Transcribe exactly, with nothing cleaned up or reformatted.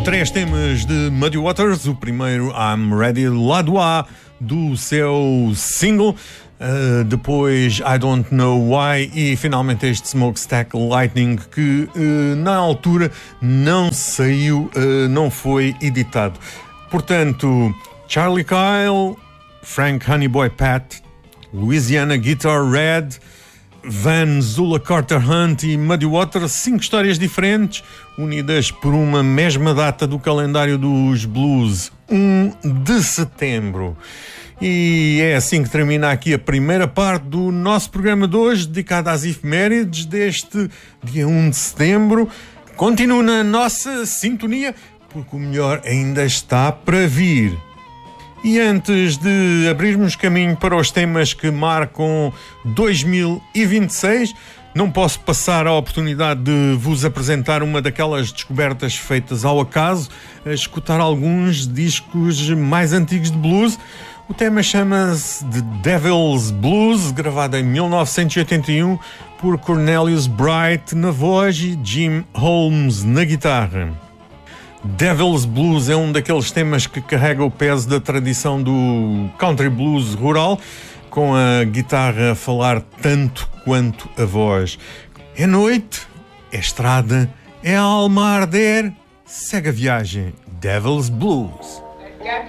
Três temas de Muddy Waters. O primeiro, I'm Ready, lado A do seu single. Uh, depois I Don't Know Why e finalmente este Smokestack Lightning que uh, na altura não saiu, uh, não foi editado. Portanto, Charlie Kyle, Frank Honeyboy Pat, Louisiana Guitar Red, Van Zula Carter Hunt e Muddy Waters, cinco histórias diferentes unidas por uma mesma data do calendário dos blues, um de setembro. E é assim que termina aqui a primeira parte do nosso programa de hoje, dedicado às efemérides deste dia um de setembro. Continue na nossa sintonia, porque o melhor ainda está para vir. E antes de abrirmos caminho para os temas que marcam dois mil e vinte e seis, não posso passar a oportunidade de vos apresentar uma daquelas descobertas feitas ao acaso, a escutar alguns discos mais antigos de blues. O tema chama-se The Devil's Blues, gravado em mil novecentos e oitenta e um por Cornelius Bright na voz e Jim Holmes na guitarra. Devil's Blues é um daqueles temas que carrega o peso da tradição do country blues rural, com a guitarra a falar tanto quanto a voz. É noite, é estrada, é a alma a arder, segue a viagem. Devil's Blues.